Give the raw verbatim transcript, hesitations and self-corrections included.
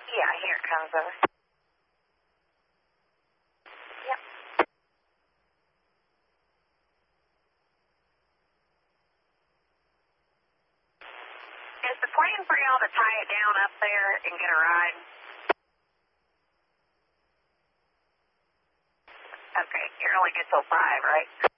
Yeah, here it comes over. Yep. Is the plan for y'all to tie it down up there and get a ride? Okay, you're only good till five, right?